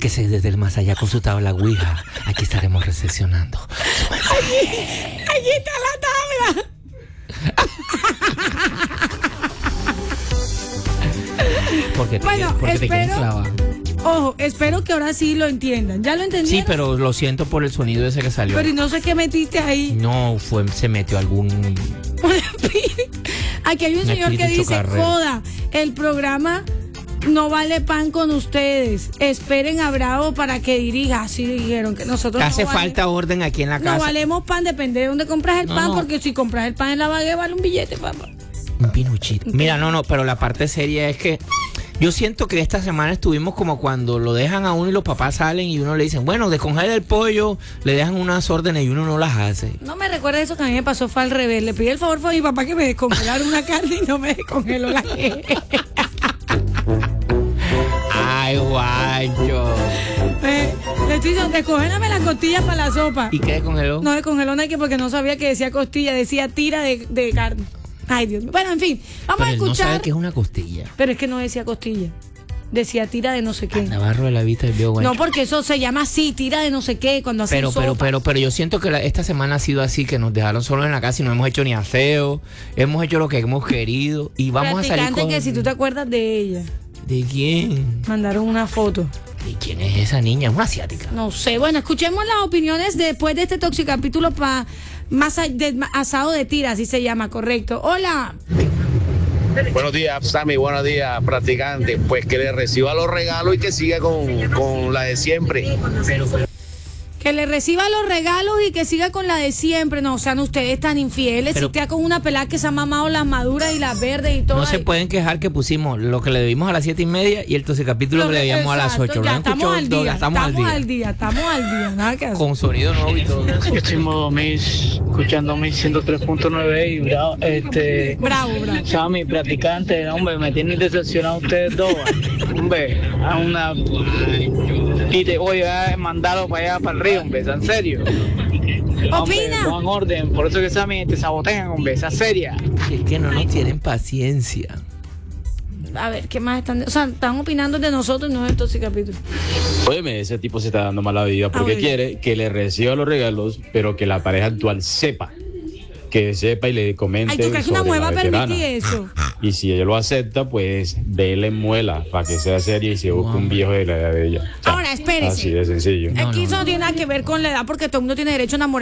Acérquese desde el más allá con su tabla Ouija. Aquí estaremos recepcionando. Allí está la tabla. Porque te quieren clavar. Ojo, espero que ahora sí lo entiendan. ¿Ya lo entendieron? Sí, pero lo siento por el sonido ese que salió. Pero no sé qué metiste ahí. No, se metió algún... Aquí hay un señor que dice, joda, el programa no vale pan con ustedes. Esperen a Bravo para que dirija. Así dijeron que nosotros hace falta orden aquí en la casa. No valemos pan, depende de dónde compras el pan, porque si compras el pan en la Bagué vale un billete, papá. Un pinuchito. Mira, pero la parte seria es que yo siento que esta semana estuvimos como cuando lo dejan a uno y los papás salen y uno le dicen, bueno, descongela el pollo, le dejan unas órdenes y uno no las hace. No me recuerda eso, que a mí me pasó, fue al revés. Le pedí el favor a mi papá que me descongelara una carne y no me descongeló la que. Ay, guacho. Le estoy diciendo, descongélame las costillas para la sopa. ¿Y qué descongeló? No descongeló nada, porque no sabía que decía costilla, decía tira de carne. Ay, Dios mío. Bueno, en fin, vamos a escuchar. No sabe que es una costilla. Pero es que no decía costilla. Decía tira de no sé qué. Navarro de la Vista del Viejo Guancho. No, porque eso se llama así, tira de no sé qué, cuando hacen sopa. Pero yo siento que esta semana ha sido así, que nos dejaron solos en la casa y no hemos hecho ni aseo, hemos hecho lo que hemos querido y vamos a salir con... que si tú te acuerdas de ella. ¿De quién? Mandaron una foto. ¿Y quién es esa niña? ¿Es una asiática? No sé. Bueno, escuchemos las opiniones después de este Toxicapítulo para asado de tira, así se llama, correcto. Hola. Buenos días, Sammy, buenos días, practicante. Pues que le reciba los regalos y que siga con la de siempre. Que le reciba los regalos y que siga con la de siempre. No, o sea, no, ustedes tan infieles. Si te con una pelada que se ha mamado las maduras y las verdes y todo. No se pueden quejar que pusimos lo que le debimos a las 7:30 y el Toxicapítulo que le debíamos a las 8. Ya estamos al día. Estamos al día. Nada que hacer. Con sonido nuevo y todo. Yo estoy en modo Miss, escuchando Miss 103.9 y bravo. Bravo. Sammy, practicante, hombre, me tienen decepcionado ustedes dos. Hombre, a una... Y te voy a mandarlo para allá, para el río, hombre, ¿en serio? Opina. No en orden, por eso que Sammy te sabotean, hombre, esa seria. Es que no nos tienen paciencia. A ver, ¿qué más están? O sea, están opinando de nosotros y no de estos capítulos. Óyeme, ese tipo se está dando mala vida porque quiere que le reciba los regalos, pero que la pareja actual sepa. Que sepa y le comente. Ay, ¿tú crees que una mujer va a permitir eso? Y si ella lo acepta, pues déle muela para que sea seria y se busque un viejo de la edad de ella. Ahora, espérese. Así de sencillo. Aquí eso no tiene nada que ver con la edad, porque todo el mundo tiene derecho a enamorar.